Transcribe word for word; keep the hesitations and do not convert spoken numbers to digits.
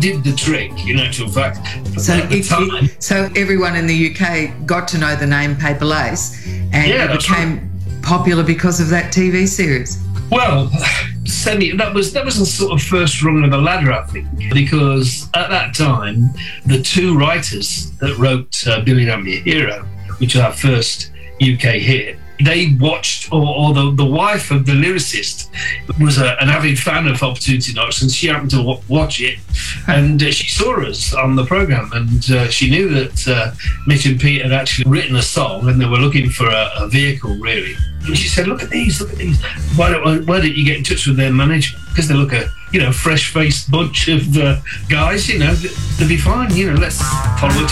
did the trick, in actual fact. So, at the if time, you, so everyone in the U K got to know the name Paper Lace, and Yeah, it that's became popular because of that T V series. well, semi. That was that was the sort of first rung of the ladder, I think, because at that time, the two writers that wrote uh, "Billy and Me a Hero," which was our first U K hit, they watched, or, or the, the wife of the lyricist was a, an avid fan of Opportunity Knocks, and she happened to w- watch it, and uh, she saw us on the programme, and uh, she knew that uh, Mitch and Pete had actually written a song, and they were looking for a, a vehicle, really. And she said, look at these, look at these. Why don't, why don't you get in touch with their management? Because they look a, you know, fresh-faced bunch of uh, guys, you know, they'll be fine, you know, let's follow it